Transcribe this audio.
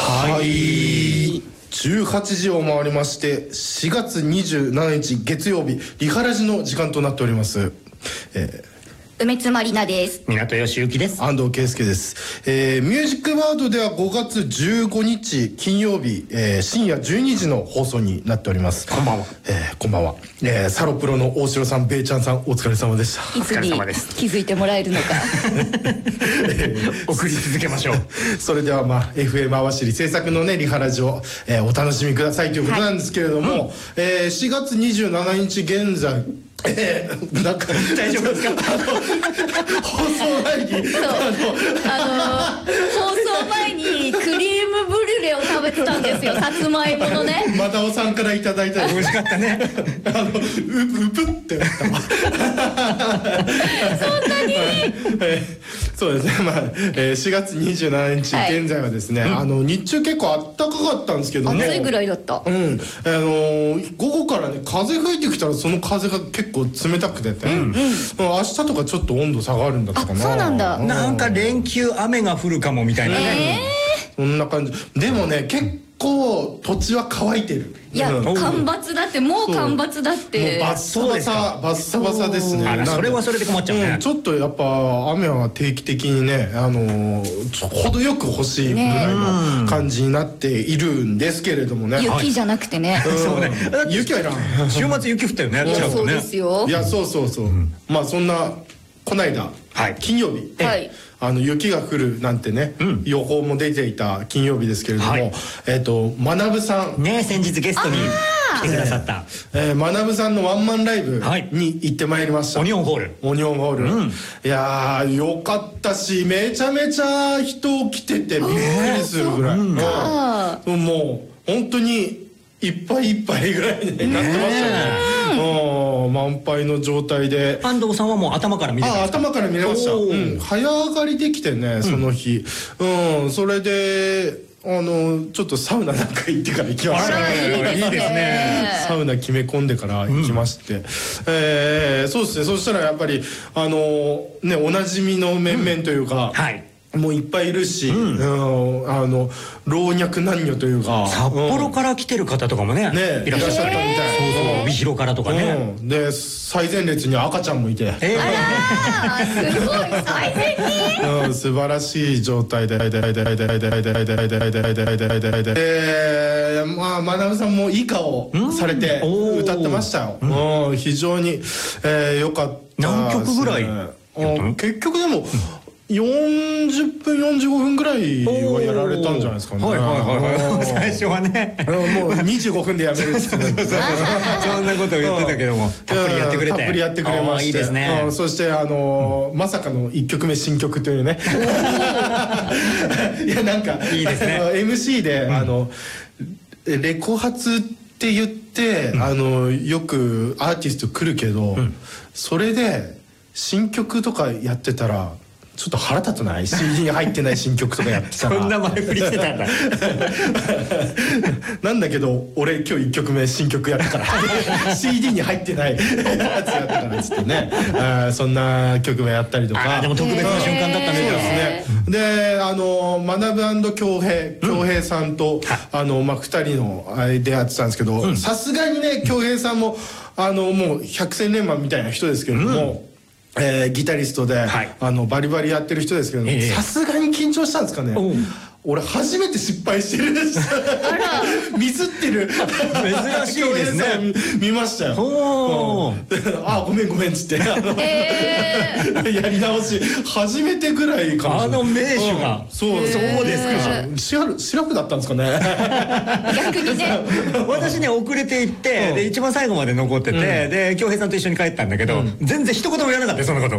はい、18時を回りまして4月27日月曜日リハラジの時間となっております。 梅津まりなです。 港義行です。 安藤圭介です。ミュージックワードでは5月15日金曜日、深夜12時の放送になっております。 こんばんは。 こんばんは。サロプロの大城さん、ベイちゃんさん、お疲れ様でした。 いつに気づいてもらえるのか送り続けましょう。 それではFM あわしり制作のねリハラジを、お楽しみくださいということなんですけれども、4月27日現在なんか大丈夫ですか？ 放送前に放送前にクリームブリュレを食べてたんですよ。さつまいものね。 マダオさんからいただいた。 美味しかったね。 うぷってなった。 そんなにそうですね。4月27日現在はですね、日中結構暖かかったんですけども、 暑いぐらいだった。 午後からね風吹いてきたらその風が結構冷たくてて、明日とかちょっと温度下がるんだったかな。 そうなんだ。 なんか連休雨が降るかもみたいなね。 そんな感じ。でもね結構土地は乾いてる。 いや、干ばつだって、もう干ばつだって。 バッサバサですね。 あら、それはそれで困っちゃうね。 ちょっとやっぱ雨は定期的にね、程よく欲しいぐらいの感じになっているんですけれどもね。 雪じゃなくてね。 そうね。 雪はいらん。 週末雪降ったよね。 そうですよ。 いや、そう。まあそんなこないだ金曜日。雪が降るなんてね、予報も出ていた金曜日ですけれども、学さんね、先日ゲストに来てくださった学さんのワンマンライブに行ってまいりました。 オニオンホール。 いやーよかったし、めちゃめちゃ人来ててびっくりするぐらい。もう本当にいっぱいいっぱいぐらいになってましたね。満杯の状態で。 安藤さんはもう頭から見れました。 頭から見れました。早上がりできてね、その日。それでちょっとサウナなんか行ってから行きましたね。 いいですね。 サウナ決め込んでから行きまして、そうですね。そしたらやっぱりおなじみの面々というか、もういっぱいいるし、老若男女というか、 札幌から来てる方とかもねいらっしゃったみたい。そう帯広からとかね。 で最前列に赤ちゃんもいて、 あらすごい最前に素晴らしい状態で、学さんもいい顔されて歌ってましたよ。非常に良かった。 何曲ぐらい？ 結局でも40分45分ぐらいはやられたんじゃないですかね。 最初はね、 もう25分でやめるってそんなことを言ってたけども、たっぷりやってくれて、 たっぷりやってくれまして、いいですね。そしてまさかの1曲目新曲というね。いやなんかいいですね。MC でレコ発って言ってよくアーティスト来るけど、それで新曲とかやってたらちょっと腹立たない？ CD に入ってない新曲とかやってたらそんな前振りしてたんだ。 なんだけど俺今日1曲目新曲やったから CD に入ってないやつやったからっつってね、そんな曲目やったりとか。 でも特別な瞬間だったね。 そうですね。で学恭平さんと2人のでやってたんですけど、さすがにね恭平さんももう百戦錬磨みたいな人ですけれども、ギタリストで、バリバリやってる人ですけど、さすがに緊張したんですかね。俺初めて失敗してる。ミスってる。珍しいですね。 見ましたよ。あ、ごめんっつってやり直し初めてぐらいかもしれない。 名手が。 そうですか。シラフだったんですかね。 逆にね。 私ね遅れて行ってで一番最後まで残ってて、で恭平さんと一緒に帰ったんだけど、全然一言も言わなかったよそのこと。